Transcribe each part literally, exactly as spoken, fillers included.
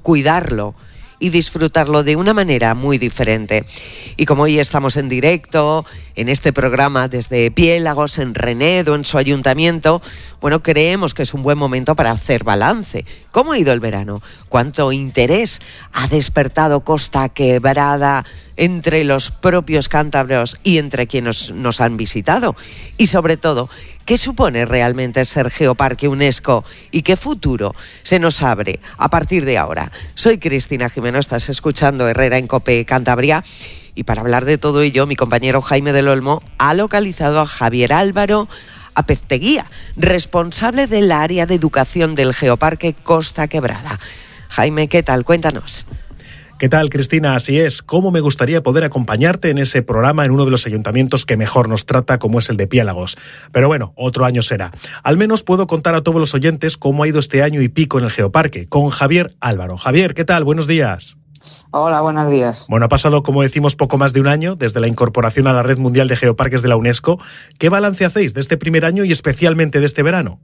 cuidarlo y disfrutarlo de una manera muy diferente. Y como hoy estamos en directo, en este programa desde Piélagos, en Renedo, en su ayuntamiento, bueno, creemos que es un buen momento para hacer balance. ¿Cómo ha ido el verano? ¿Cuánto interés ha despertado Costa Quebrada entre los propios cántabros y entre quienes nos han visitado? Y sobre todo, ¿qué supone realmente ser Geoparque UNESCO y qué futuro se nos abre a partir de ahora? Soy Cristina Jimeno, estás escuchando Herrera en COPE Cantabria, y para hablar de todo ello, mi compañero Jaime del Olmo ha localizado a Javier Álvaro Apezteguía, responsable del área de educación del Geoparque Costa Quebrada. Jaime, ¿qué tal? Cuéntanos. ¿Qué tal, Cristina? Así es. ¿Cómo me gustaría poder acompañarte en ese programa en uno de los ayuntamientos que mejor nos trata, como es el de Piélagos? Pero bueno, otro año será. Al menos puedo contar a todos los oyentes cómo ha ido este año y pico en el Geoparque, con Javier Álvaro. Javier, ¿qué tal? Buenos días. Hola, buenos días. Bueno, ha pasado, como decimos, poco más de un año desde la incorporación a la Red Mundial de Geoparques de la UNESCO. ¿Qué balance hacéis de este primer año y especialmente de este verano?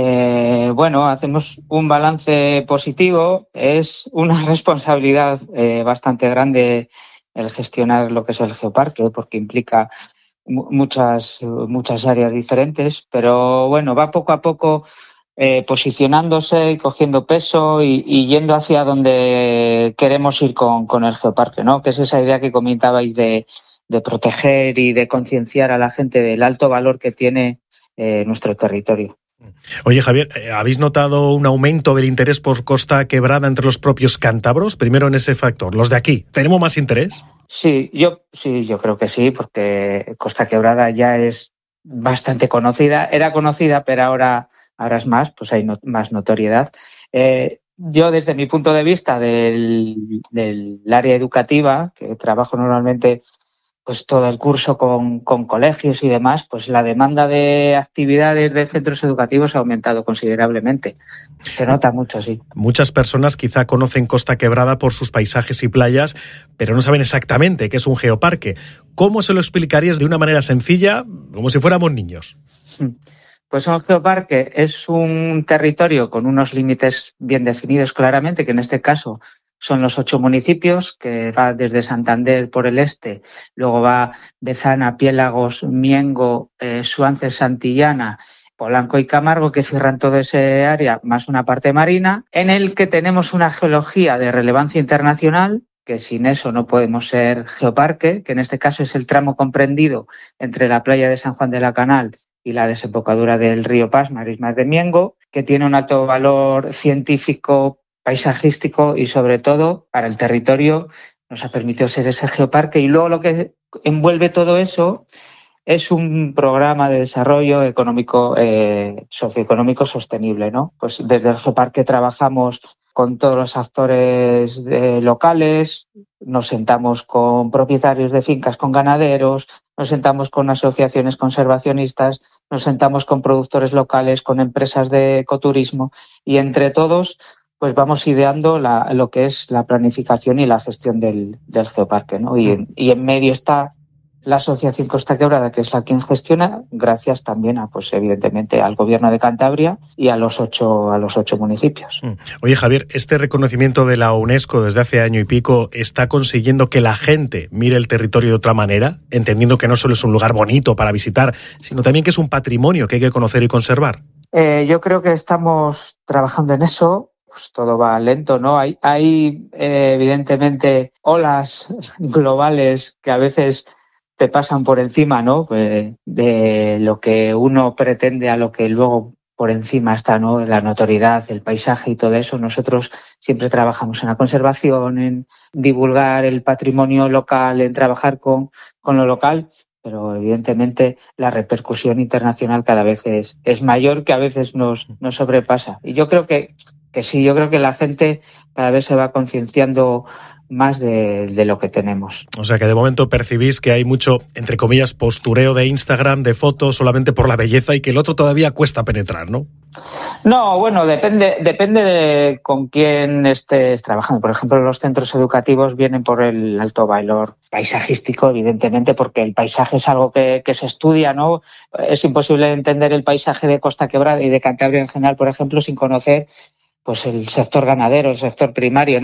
Eh, bueno, hacemos un balance positivo. Es una responsabilidad eh, bastante grande el gestionar lo que es el Geoparque, porque implica muchas, muchas áreas diferentes, pero bueno, va poco a poco Eh, posicionándose y cogiendo peso y, y yendo hacia donde queremos ir con, con el Geoparque, ¿no? Que es esa idea que comentabais de, de proteger y de concienciar a la gente del alto valor que tiene eh, nuestro territorio. Oye, Javier, ¿habéis notado un aumento del interés por Costa Quebrada entre los propios cántabros? Primero en ese factor, los de aquí, ¿tenemos más interés? Sí, yo sí, yo creo que sí, porque Costa Quebrada ya es bastante conocida, era conocida, pero ahora Ahora es más, pues hay no, más notoriedad. Eh, yo, desde mi punto de vista del, del área educativa, que trabajo normalmente pues todo el curso con, con colegios y demás, pues la demanda de actividades de centros educativos ha aumentado considerablemente. Se nota mucho, sí. Muchas personas quizá conocen Costa Quebrada por sus paisajes y playas, pero no saben exactamente qué es un geoparque. ¿Cómo se lo explicarías de una manera sencilla, como si fuéramos niños? Pues un geoparque es un territorio con unos límites bien definidos claramente, que en este caso son los ocho municipios, que va desde Santander por el este, luego va Bezana, Piélagos, Miengo, eh, Suances, Santillana, Polanco y Camargo, que cierran todo ese área, más una parte marina, en el que tenemos una geología de relevancia internacional, que sin eso no podemos ser geoparque, que en este caso es el tramo comprendido entre la playa de San Juan de la Canal y la desembocadura del río Pas, Marismas de Miengo, que tiene un alto valor científico, paisajístico y sobre todo para el territorio nos ha permitido ser ese geoparque. Y luego lo que envuelve todo eso es un programa de desarrollo económico, eh, socioeconómico sostenible, ¿no? Pues desde el Geoparque trabajamos con todos los actores de, locales, nos sentamos con propietarios de fincas, con ganaderos, nos sentamos con asociaciones conservacionistas, nos sentamos con productores locales, con empresas de ecoturismo y entre todos pues vamos ideando la, lo que es la planificación y la gestión del, del geoparque, ¿no? Y, en, y en medio está la Asociación Costa Quebrada, que es la quien gestiona, gracias también a, pues evidentemente, al Gobierno de Cantabria y a los ocho, a los ocho municipios. Oye, Javier, este reconocimiento de la UNESCO desde hace año y pico está consiguiendo que la gente mire el territorio de otra manera, entendiendo que no solo es un lugar bonito para visitar, sino también que es un patrimonio que hay que conocer y conservar. Eh, yo creo que estamos trabajando en eso. Pues todo va lento, ¿no? Hay, hay eh, evidentemente olas globales que a veces te pasan por encima, ¿no? Pues de lo que uno pretende a lo que luego por encima está, ¿no? La notoriedad, el paisaje y todo eso. Nosotros siempre trabajamos en la conservación, en divulgar el patrimonio local, en trabajar con, con lo local, pero evidentemente la repercusión internacional cada vez es, es mayor, que a veces nos, nos sobrepasa. Y yo creo que, que sí, yo creo que la gente cada vez se va concienciando más de, de lo que tenemos. O sea que de momento percibís que hay mucho, entre comillas, postureo de Instagram, de fotos solamente por la belleza y que el otro todavía cuesta penetrar, ¿no? No, bueno, depende, depende de con quién estés trabajando. Por ejemplo, los centros educativos vienen por el alto valor paisajístico, evidentemente, porque el paisaje es algo que, que se estudia, ¿no? Es imposible entender el paisaje de Costa Quebrada y de Cantabria en general, por ejemplo, sin conocer pues el sector ganadero, el sector primario, ¿no?